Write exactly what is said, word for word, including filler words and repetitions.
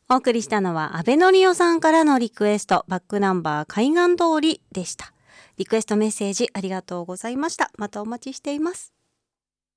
お送りしたのは、安倍のりおさんからのリクエスト、バックナンバー海岸通りでした。リクエストメッセージありがとうございました。またお待ちしています。